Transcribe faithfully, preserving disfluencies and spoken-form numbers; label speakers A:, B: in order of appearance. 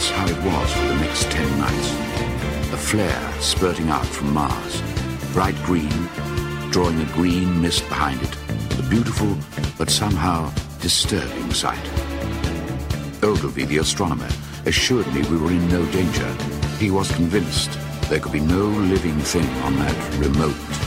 A: that's how it was for the next ten nights. A flare spurting out from Mars, bright green, drawing a green mist behind it. A beautiful, but somehow disturbing sight. Ogilvy, the astronomer, assured me we were in no danger. He was convinced there could be no living thing on that remote